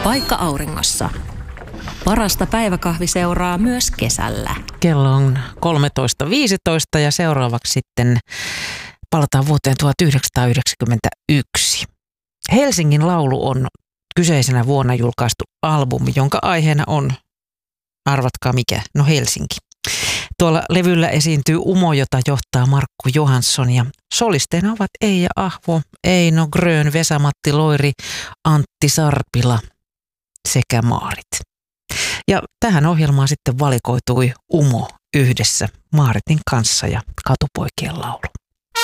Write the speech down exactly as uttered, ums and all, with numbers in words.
Paikka auringossa. Parasta päiväkahviseuraa myös kesällä. Kello on kolmetoista viisitoista ja seuraavaksi sitten palataan vuoteen tuhatyhdeksänsataayhdeksänkymmentäyksi. Helsingin laulu on kyseisenä vuonna julkaistu albumi, jonka aiheena on, arvatkaa mikä, no Helsinki. Tuolla levyllä esiintyy Umo, jota johtaa Markku Johansson ja solisteina ovat Eija Ahvo, Eino Grön, Vesa-Matti Loiri, Antti Sarpila sekä Maarit. Ja tähän ohjelmaan sitten valikoitui Umo yhdessä Maaritin kanssa ja Katupoikien laulu.